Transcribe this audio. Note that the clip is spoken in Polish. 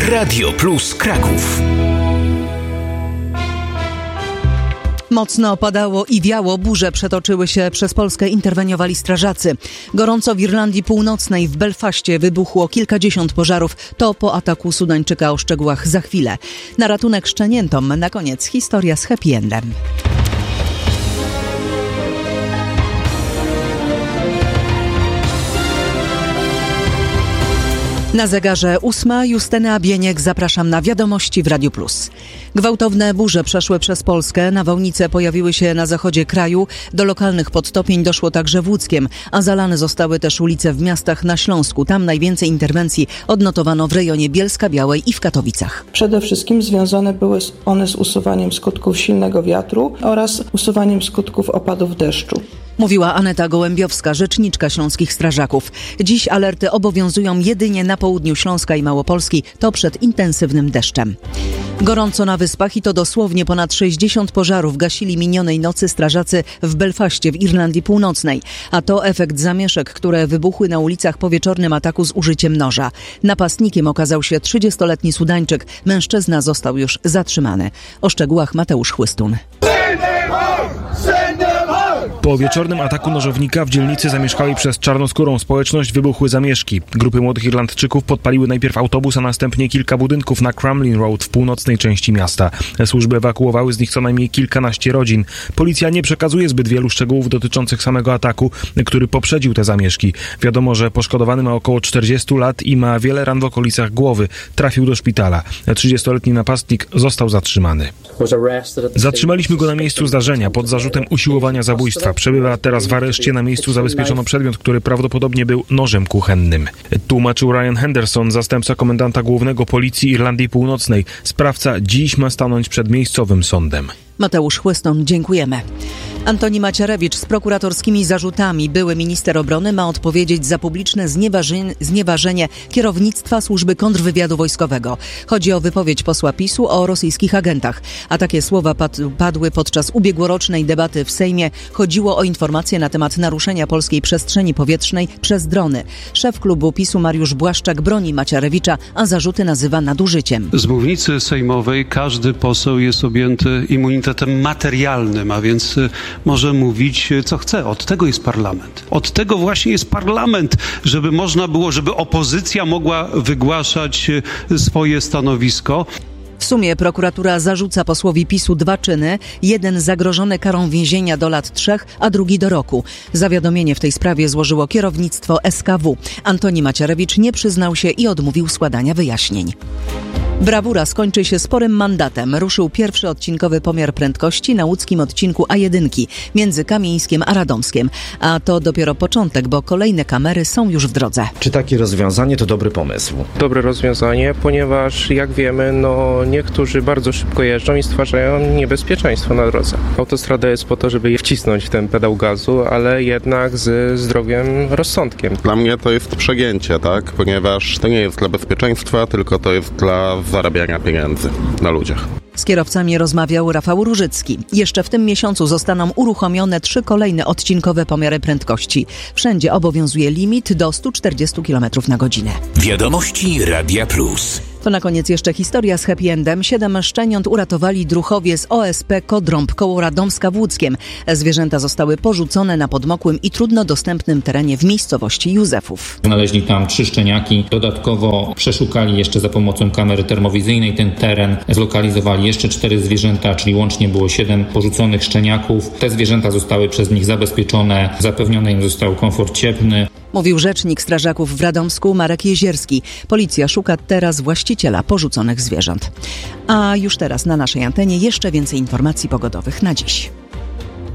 Radio Plus Kraków. Mocno padało i wiało, burze przetoczyły się przez Polskę, interweniowali strażacy. Gorąco w Irlandii Północnej, w Belfaście wybuchło kilkadziesiąt pożarów. To po ataku Sudańczyka, o szczegółach za chwilę. Na ratunek szczeniętom na koniec historia z happy endem. Na zegarze 8. Justyna Bieniek, zapraszam na wiadomości w Radiu Plus. Gwałtowne burze przeszły przez Polskę, nawałnice pojawiły się na zachodzie kraju, do lokalnych podtopień doszło także w Łódzkiem, a zalane zostały też ulice w miastach na Śląsku. Tam najwięcej interwencji odnotowano w rejonie Bielska-Białej i w Katowicach. Przede wszystkim związane były one z usuwaniem skutków silnego wiatru oraz usuwaniem skutków opadów deszczu. Mówiła Aneta Gołębiowska, rzeczniczka śląskich strażaków. Dziś alerty obowiązują jedynie na południu Śląska i Małopolski, to przed intensywnym deszczem. Gorąco na Wyspach i to dosłownie ponad 60 pożarów gasili minionej nocy strażacy w Belfaście w Irlandii Północnej. A to efekt zamieszek, które wybuchły na ulicach po wieczornym ataku z użyciem noża. Napastnikiem okazał się 30-letni Sudańczyk. Mężczyzna został już zatrzymany. O szczegółach Mateusz Chłystun. Po wieczornym ataku nożownika w dzielnicy zamieszkałej przez czarnoskórą społeczność wybuchły zamieszki. Grupy młodych Irlandczyków podpaliły najpierw autobus, a następnie kilka budynków na Crumlin Road w północnej części miasta. Służby ewakuowały z nich co najmniej kilkanaście rodzin. Policja nie przekazuje zbyt wielu szczegółów dotyczących samego ataku, który poprzedził te zamieszki. Wiadomo, że poszkodowany ma około 40 lat i ma wiele ran w okolicach głowy. Trafił do szpitala. 30-letni napastnik został zatrzymany. Zatrzymaliśmy go na miejscu zdarzenia pod zarzutem usiłowania zabójstwa. Przebywa teraz w areszcie. Na miejscu zabezpieczono przedmiot, który prawdopodobnie był nożem kuchennym. Tłumaczył Ryan Henderson, zastępca komendanta głównego Policji Irlandii Północnej. Sprawca dziś ma stanąć przed miejscowym sądem. Mateusz Chłyston, dziękujemy. Antoni Macierewicz z prokuratorskimi zarzutami, były minister obrony, ma odpowiedzieć za publiczne znieważenie kierownictwa służby kontrwywiadu wojskowego. Chodzi o wypowiedź posła PiS-u o rosyjskich agentach. A takie słowa padły podczas ubiegłorocznej debaty w Sejmie. Chodziło o informacje na temat naruszenia polskiej przestrzeni powietrznej przez drony. Szef klubu PiS-u Mariusz Błaszczak broni Macierewicza, a zarzuty nazywa nadużyciem. Z mównicy sejmowej każdy poseł jest objęty immunitetem materialnym, a więc może mówić co chce. Od tego jest parlament. Od tego właśnie jest parlament, żeby można było, żeby opozycja mogła wygłaszać swoje stanowisko. W sumie prokuratura zarzuca posłowi PiS-u 2 czyny. Jeden zagrożony karą więzienia do lat 3, a drugi do roku. Zawiadomienie w tej sprawie złożyło kierownictwo SKW. Antoni Macierewicz nie przyznał się i odmówił składania wyjaśnień. Brawura skończy się sporym mandatem. Ruszył pierwszy odcinkowy pomiar prędkości na łódzkim odcinku A1 między Kamieńskiem a Radomskiem. A to dopiero początek, bo kolejne kamery są już w drodze. Czy takie rozwiązanie to dobry pomysł? Dobre rozwiązanie, ponieważ jak wiemy, niektórzy bardzo szybko jeżdżą i stwarzają niebezpieczeństwo na drodze. Autostrada jest po to, żeby je wcisnąć w ten pedał gazu, ale jednak z zdrowiem rozsądkiem. Dla mnie to jest przegięcie, tak? Ponieważ to nie jest dla bezpieczeństwa, tylko to jest dla zarabiania pieniędzy na ludziach. Z kierowcami rozmawiał Rafał Różycki. Jeszcze w tym miesiącu zostaną uruchomione 3 kolejne odcinkowe pomiary prędkości. Wszędzie obowiązuje limit do 140 km na godzinę. Wiadomości Radia Plus. To na koniec jeszcze historia z happy endem. 7 szczeniąt uratowali druhowie z OSP Kodrąb koło Radomska w Łódzkiem. Zwierzęta zostały porzucone na podmokłym i trudno dostępnym terenie w miejscowości Józefów. Znaleźli tam 3 szczeniaki. Dodatkowo przeszukali jeszcze za pomocą kamery termowizyjnej ten teren. Zlokalizowali jeszcze 4 zwierzęta, czyli łącznie było 7 porzuconych szczeniaków. Te zwierzęta zostały przez nich zabezpieczone. Zapewniony im został komfort cieplny. Mówił rzecznik strażaków w Radomsku Marek Jezierski. Policja szuka teraz właściciela porzuconych zwierząt. A już teraz na naszej antenie jeszcze więcej informacji pogodowych na dziś.